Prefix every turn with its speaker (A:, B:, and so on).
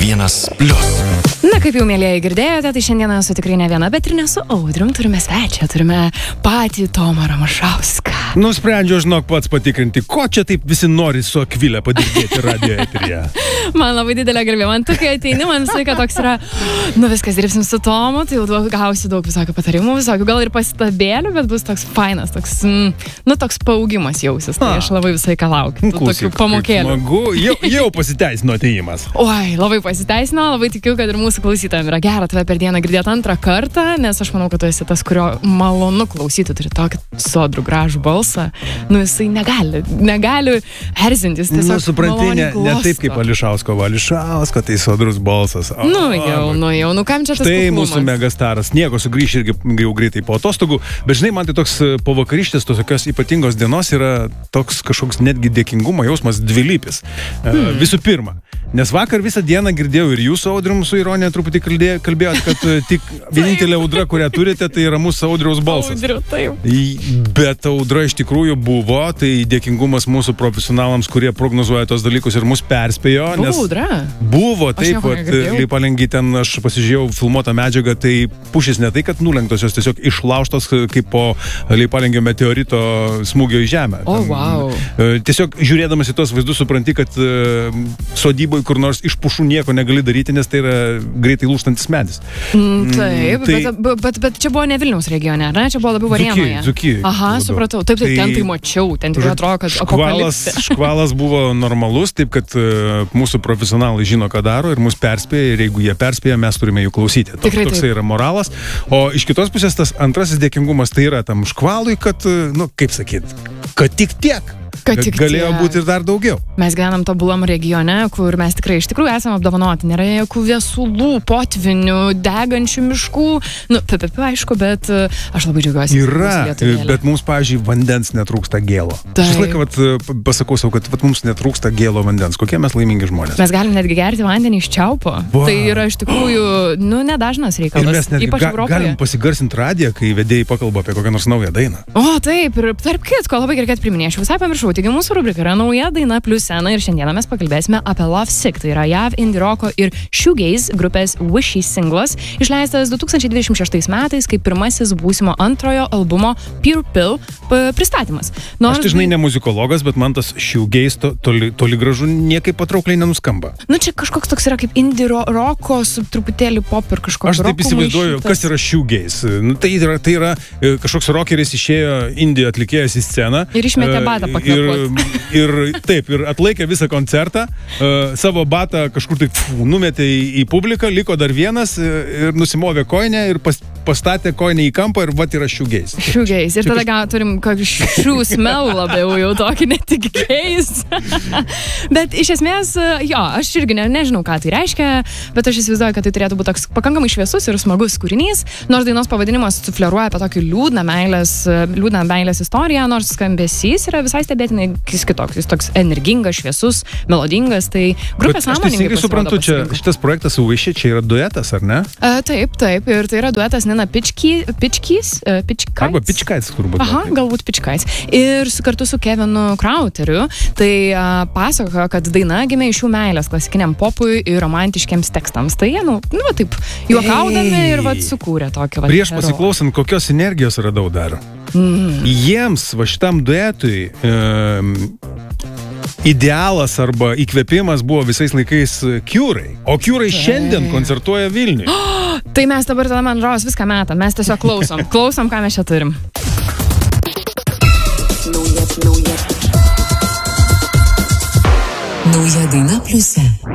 A: Na, kaip jau mėlėjai girdėjote, tai šiandieną esu tikrai ne viena, bet ir ne su Audrium. Turime svečią, turime patį Tomą Ramašauską.
B: Nusprendžiau, žinok, pats patikrinti, ko čia taip visi nori su Akvilė padirbėti radio eteryje.
A: Man labai didelė garbė. Man tu, kai ateini, man visą laiką toks yra, viskas, dirbsim su Tomu, tai jau gausiu daug visokių patarimų, visokių gal ir pasitabėlių, bet bus toks fainas, toks, toks paaugimas jausis. Tai aš labai visą laiką laukiu. Tokių pamokėlių.
B: Jau pasiteisino atėjimas.
A: Oi, labai pasiteisino, labai tikiu, kad ir mūsų klausytojams yra gera tave per dieną girdėti antrą kartą, nes aš manau, kad tu esi tas, kurio malonu klausyti, turi tokį sodrų gražų balsą. Jisai negali erzintis, tiesiog
B: supranti, ne taip kaip Ališausko, tai sodrus balsas.
A: Kam čia tas
B: tai
A: kuklumas?
B: Mūsų megastaras, nieko sugrįš irgi jau greitai po atostogų, bet žinai, man tai toks po vakarištės, tokios ypatingos dienos yra toks kažkoks netgi dėkingumo jausmas dvilypis. Visų pirma, nes vakar visą dieną girdėjau ir jūsų Audrium su ironija truputį kalbėjot, kad tik vienintelė audra, kurią turite, tai yra mūsų Audriaus balsas.
A: Audriu, taip.
B: Bet audra iš tikrųjų buvo, tai dėkingumas mūsų profesionalams, kurie prognozuoja tos dalykus ir mus perspėjo.
A: Buvo audra?
B: Buvo, taip, Leipalengi ten aš pasižiūrėjau filmuotą medžiagą, tai pušys ne tai, kad nulenktos, jos tiesiog išlaužtos kaip po Leipalengio meteorito smūgio į žemę.
A: Wow.
B: Tiesiog žiūrėdamas į tos vaizdus supranti, kad sodyboje kur nors iš pušų nieko negali daryti, nes tai yra greitai lūžtantis medis.
A: Taip, bet čia buvo ne Vilniaus regione, ne? Čia buvo labiau Varėnoje.
B: Dzūkijoj.
A: Aha, supratau. Taip, ten tai mačiau. Ten tikrai atrodo, kad apokalipsė.
B: Škvalas buvo normalus, taip kad mūsų profesionalai žino, ką daro ir mus perspėja, ir jeigu jie perspėja, mes turime jų klausyti. Toksai yra moralas. O iš kitos pusės tas antrasis dėkingumas tai yra tam škvalui, kad, kaip sakyt, kad tik tiek. Galėjo būti ir dar daugiau.
A: Mes gyvenam tobulam regione, kur mes tikrai iš tikrųjų esame apdovanoti. Nėra jokių viesulų, potvinių, degančių miškų. Aišku, bet aš labai džiaugiuosi.
B: Yra, bet mums, pavyzdžiui, vandens netrūksta gėlo. Aš laiką pasakau savo, kad mums netrūksta gėlo vandens. Kokie mes laimingi žmonės.
A: Mes galim netgi gerti vandenį iš čiaupo. Tai yra iš tikrųjų, nedažnas reikalas.
B: Ir mes netgi galim pasigarsinti radiją, kai vedėjai pakalba apie kokią nors naują dainą.
A: O, taip, ir tarp kitko, labai gerai, kad priminėšiu. Visai pamiršau. Taigi mūsų rubrika yra nauja daina plus sena ir šiandieną mes pakalbėsime apie Love Sick. Tai yra JAV indie roko ir shoegaze grupės Wishy singlas, išleistas 2026 metais kaip pirmasis būsimo antrojo albumo Pure Pill pristatymas.
B: Aš tai žinai ne muzikologas, bet man tas shoegaze toli gražu niekaip patraukliai nenuskamba.
A: Čia kažkoks toks yra kaip indie roko su truputėlį pop ir kažkoks
B: roko. Aš taip įsivaizduoju, kas yra shoegaze. Tai yra kažkoks rockeris išėjo indie atlikėjas į sceną.
A: Ir išmetė batą pakvėpuoti.
B: Ir atlaikė visą koncertą, savo batą kažkur tai numetė į publiką, liko dar vienas ir nusimovė koinę ir pastatė koinę į kampą ir yra shoegaze.
A: Shoegaze. Ir tada turim shoe smell labiau jau tokį, ne tik gaze. Bet iš esmės, aš irgi nežinau, ką tai reiškia, bet aš įsivaizduoju, kad tai turėtų būti toks pakankamai šviesus ir smagus kūrinys, nors dainos pavadinimas sufleruoja apie tokį liūdną meilės istoriją, nors skambesys yra visai stebėtinai kitoks. Jis toks energingas, šviesus, melodingas, tai grupė sąmoningai pasirodo.
B: Suprantu, šitas projektas su Wishy, čia yra duetas, ar ne?
A: Taip, ir tai yra duetas Nina Pitchkites.
B: Arba Pitchkites, turbūt.
A: Aha, galbūt Pitchkites. Ir kartu su Kevinu Krauteriu, tai pasakojo, kad daina gimė iš jų meilės klasikiniam popui ir romantiškiams tekstams. Tai jie, taip, juokaudami ir sukūrė tokį
B: Prieš pasiklausant, kokios energijos radau dar. Jiems, šitam duetui, idealas arba įkvėpimas buvo visais laikais Cure'ai. O Cure'ai šiandien koncertuoja Vilniuje.
A: Tai mes dabar tada, man rodos, viską metam. Mes tiesiog klausom, ką mes čia turim.
C: Nauja daina pliuse.